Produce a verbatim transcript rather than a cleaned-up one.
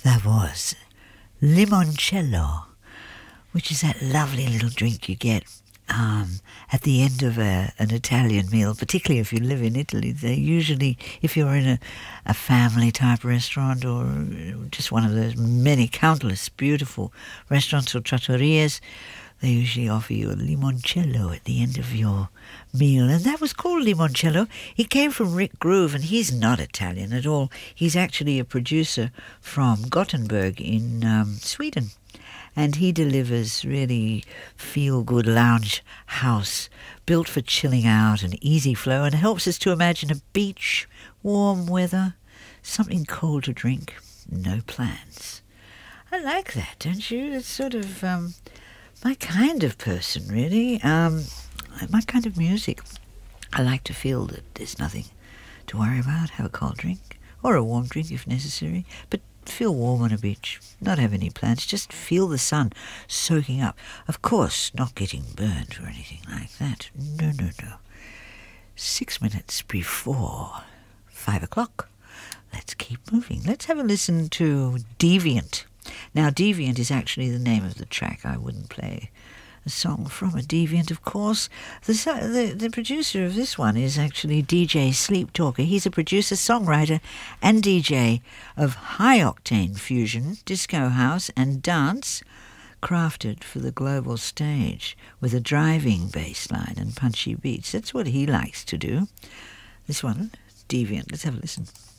That was limoncello, which is that lovely little drink you get um, at the end of a, an Italian meal, particularly if you live in Italy. They usually, if you're in a, a family-type restaurant or just one of those many countless beautiful restaurants or trattorias, they usually offer you a limoncello at the end of your meal. And that was called limoncello. It came from Rick Groove, and he's not Italian at all. He's actually a producer from Gothenburg in um, Sweden. And he delivers really feel-good lounge house built for chilling out and easy flow, and helps us to imagine a beach, warm weather, something cold to drink, no plans. I like that, don't you? It's sort of um, my kind of person, really. Um, my kind of music. I like to feel that there's nothing to worry about. Have a cold drink, or a warm drink if necessary, but feel warm on a beach, not have any plans, just feel the sun soaking up. Of course, not getting burnt or anything like that. No, no, no. Six minutes before five o'clock. Let's keep moving. Let's have a listen to Deviant. Now, Deviant is actually the name of the track. I wouldn't play a song from a Deviant, of course. The, the the producer of this one is actually D J Sleep Talker. He's a producer, songwriter, and D J of high-octane fusion, disco house, and dance, crafted for the global stage with a driving bass line and punchy beats. That's what he likes to do. This one, Deviant. Let's have a listen.